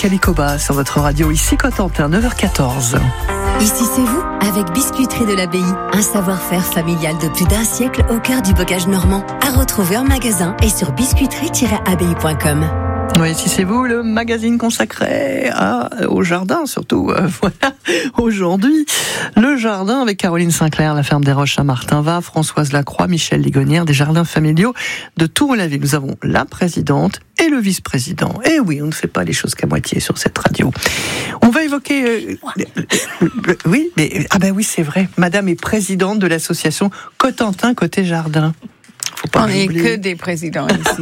Michel Icoba sur votre radio, ici Cotentin, 9h14. Ici c'est vous, avec Biscuiterie de l'Abbaye, un savoir-faire familial de plus d'un siècle au cœur du bocage normand. À retrouver en magasin et sur biscuiterie-abbaye.com. Oui, si c'est vous, le magazine consacré au jardin, surtout. Voilà, aujourd'hui, le jardin avec Caroline Sinclair, la ferme des Roches à Martinvat, Françoise Lacroix, Michel Ligonière, des jardins familiaux de Tours-la-Ville. Nous avons la présidente et le vice-président. Et oui, on ne fait pas les choses qu'à moitié sur cette radio. On va évoquer... oui, mais oui, c'est vrai. Madame est présidente de l'association Cotentin Côté Jardin. On n'est que des présidents ici.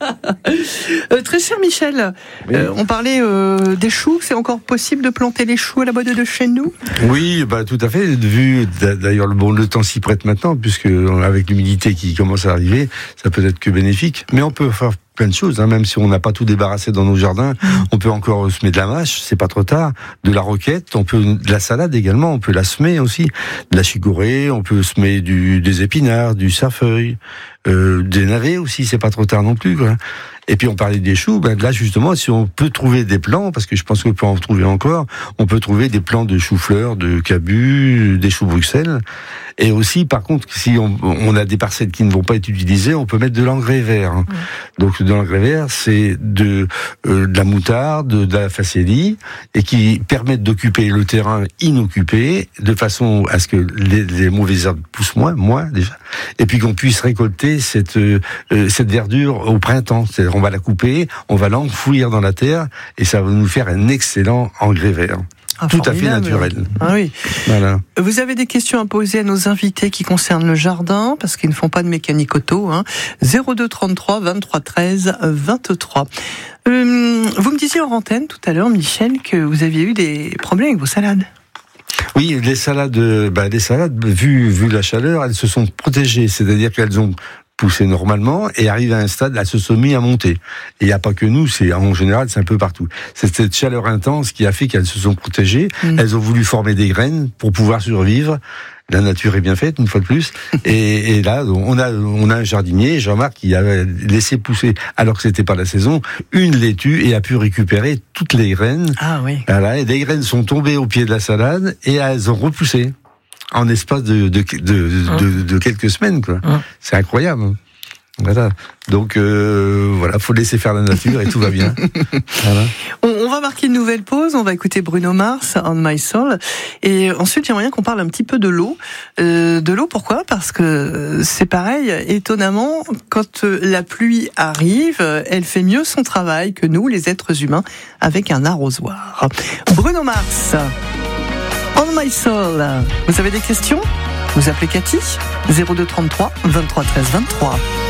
Très cher Michel, oui. On parlait des choux. C'est encore possible de planter les choux à la mode de chez nous ? Oui, tout à fait. Vu d'ailleurs le temps s'y prête maintenant, puisque avec l'humidité qui commence à arriver, ça peut être que bénéfique. Mais on peut faire plein de choses, même si on n'a pas tout débarrassé dans nos jardins, on peut encore semer de la mâche, c'est pas trop tard, de la roquette, on peut de la salade également, on peut la semer aussi, de la chicorée, on peut semer des épinards, du sarfeuille, des navets aussi, c'est pas trop tard non plus, quoi. Et puis on parlait des choux, là justement, si on peut trouver des plants, parce que je pense qu'on peut en trouver encore, on peut trouver des plants de choux-fleurs, de cabus, des choux Bruxelles. Et aussi, par contre, si on a des parcelles qui ne vont pas être utilisées, on peut mettre de l'engrais vert. Mmh. Donc de l'engrais vert, c'est de la moutarde, de la facélie, et qui permettent d'occuper le terrain inoccupé, de façon à ce que les mauvaises herbes poussent moins déjà, et puis qu'on puisse récolter cette verdure au printemps. C'est-à-dire on va la couper, on va l'enfouir dans la terre, et ça va nous faire un excellent engrais vert. Tout à fait naturel. Ah oui. Voilà. Vous avez des questions à poser à nos invités qui concernent le jardin, parce qu'ils ne font pas de mécanique auto. 02 33 23 13 23. Vous me disiez en antenne tout à l'heure, Michel, que vous aviez eu des problèmes avec vos salades. Oui, les salades, vu la chaleur, elles se sont protégées, c'est-à-dire qu'elles ont poussé normalement et arrivé à un stade, elles se sont mis à monter. Et il n'y a pas que nous, en général, c'est un peu partout. C'est cette chaleur intense qui a fait qu'elles se sont protégées. Elles ont voulu former des graines pour pouvoir survivre. La nature est bien faite, une fois de plus. Et là, on a un jardinier, Jean-Marc, qui a laissé pousser, alors que c'était pas la saison, une laitue et a pu récupérer toutes les graines. Ah oui. Voilà, et les graines sont tombées au pied de la salade et elles ont repoussé. En espace de quelques semaines, quoi. C'est incroyable. Voilà. Donc, faut laisser faire la nature et tout va bien. Voilà. On va marquer une nouvelle pause. On va écouter Bruno Mars, On My Soul. Et ensuite, j'aimerais bien qu'on parle un petit peu de l'eau. Pourquoi ? Parce que c'est pareil, étonnamment, quand la pluie arrive, elle fait mieux son travail que nous, les êtres humains, avec un arrosoir. Bruno Mars. On My Soul. Vous avez des questions ? Vous appelez Cathy 02 33 23 13 23.